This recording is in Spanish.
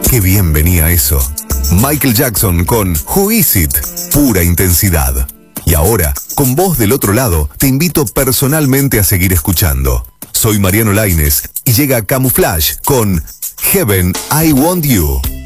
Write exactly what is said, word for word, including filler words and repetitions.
Qué bien venía eso. Michael Jackson con Who Is It, pura intensidad. Y ahora, con vos del otro lado, te invito personalmente a seguir escuchando. Soy Mariano Lainez y llega Camouflage con Heaven, I Want You.